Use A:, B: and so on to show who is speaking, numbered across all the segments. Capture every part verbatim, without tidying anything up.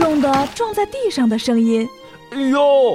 A: 重地撞在地上的声音。
B: 哎呦！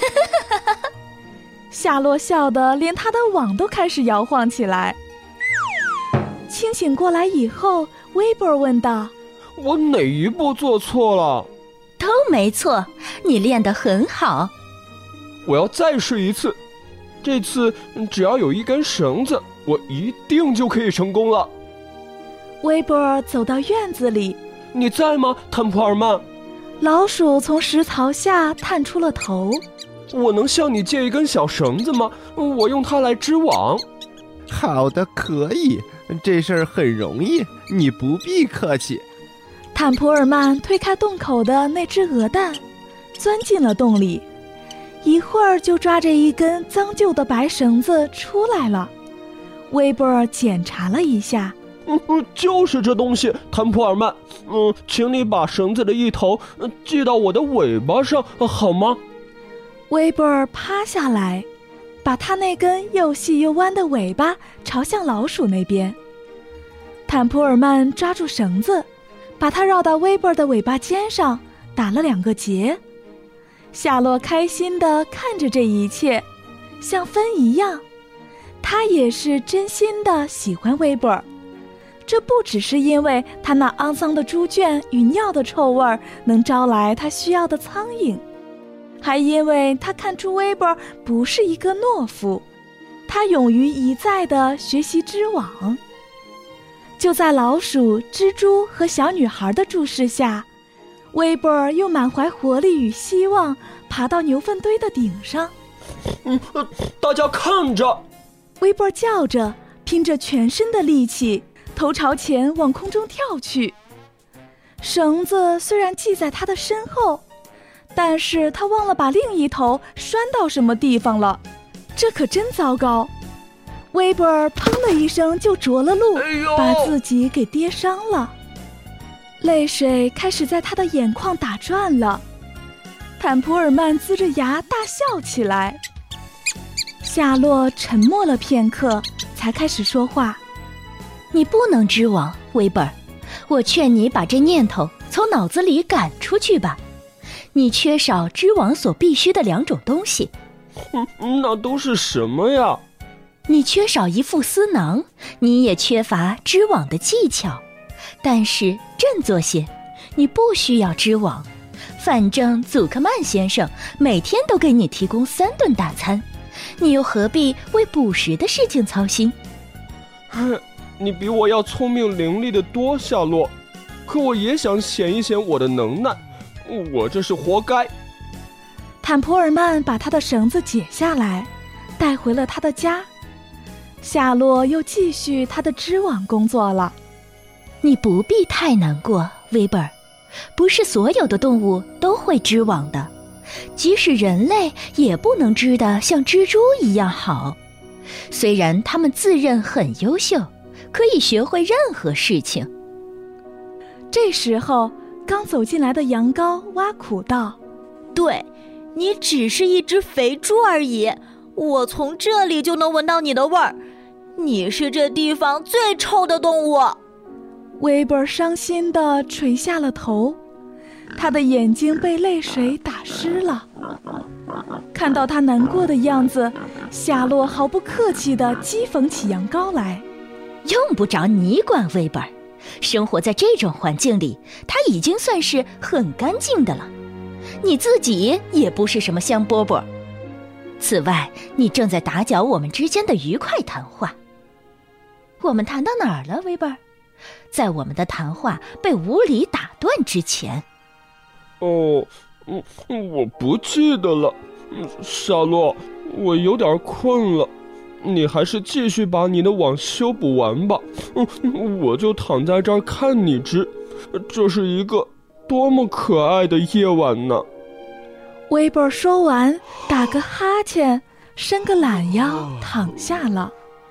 A: 夏洛笑得连他的网都开始摇晃起来。清醒过来以后，威伯问道：
B: 我哪一步做错了？
C: 都没错，你练得很好。
B: 我要再试一次，这次只要有一根绳子，我一定就可以成功了。
A: 威伯走到院子里。
B: 你在吗，坦普尔曼？
A: 老鼠从石槽下探出了头。
B: 我能向你借一根小绳子吗？我用它来织网。
D: 好的，可以，这事儿很容易，你不必客气。
A: 坦普尔曼推开洞口的那只鹅蛋，钻进了洞里，一会儿就抓着一根脏旧的白绳子出来了。威伯检查了一下，
B: 嗯，就是这东西，坦普尔曼。嗯，请你把绳子的一头系到我的尾巴上，好吗？
A: 威伯趴下来，把他那根又细又弯的尾巴朝向老鼠那边。坦普尔曼抓住绳子，把它绕到威伯的尾巴尖上，打了两个结。夏洛开心地看着这一切，像风一样。他也是真心地喜欢威伯，这不只是因为他那肮脏的猪圈与尿的臭味能招来他需要的苍蝇，还因为他看出威伯不是一个懦夫，他勇于一再地学习织网。就在老鼠、蜘蛛和小女孩的注视下，威伯又满怀活力与希望爬到牛粪堆的顶上。
B: 嗯，大家看着！
A: 威伯叫着，拼着全身的力气，头朝前往空中跳去。绳子虽然系在他的身后，但是他忘了把另一头拴到什么地方了，这可真糟糕。威伯砰的一声就着了陆，
B: 哎呦，
A: 把自己给跌伤了。泪水开始在他的眼眶打转了。坦普尔曼龇着牙大笑起来。夏洛沉默了片刻，才开始说话。
C: 你不能织网，威伯，我劝你把这念头从脑子里赶出去吧。你缺少织网所必须的两种东西。
B: 嗯，那都是什么呀？
C: 你缺少一副丝囊，你也缺乏织网的技巧。但是振作些，你不需要织网，反正祖克曼先生每天都给你提供三顿大餐，你又何必为捕食的事情操心？
B: 你比我要聪明伶俐得多，夏洛，可我也想显一显我的能耐，我这是活该。
A: 坦普尔曼把他的绳子解下来，带回了他的家。夏洛又继续他的织网工作了。
C: 你不必太难过，威伯，不是所有的动物都会织网的，即使人类也不能织得像蜘蛛一样好。虽然他们自认很优秀，可以学会任何事情。
A: 这时候，刚走进来的羊羔挖苦道：
E: 对，你只是一只肥猪而已，我从这里就能闻到你的味儿，你是这地方最臭的动物。
A: 威伯伤心地垂下了头，他的眼睛被泪水打湿了。看到他难过的样子，夏洛毫不客气地讥讽起羊羔来。
C: 用不着你管，威伯，生活在这种环境里，他已经算是很干净的了。你自己也不是什么香饽饽。此外，你正在打搅我们之间的愉快谈话。我们谈到哪儿了，威伯？在我们的谈话被无理打断之前。
B: 哦，嗯，我不记得了。夏洛，我有点困了，你还是继续把你的网修补完吧。嗯，我就躺在这儿看你织，这是一个多么可爱的夜晚呢。
A: 威伯说完，打个哈欠，伸个懒腰，躺下了。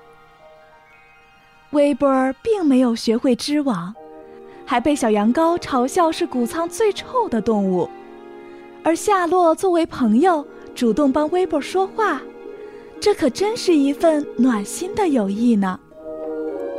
A: 威伯并没有学会织网，还被小羊羔嘲笑是谷仓最臭的动物。而夏洛作为朋友，主动帮威伯说话，这可真是一份暖心的友谊呢。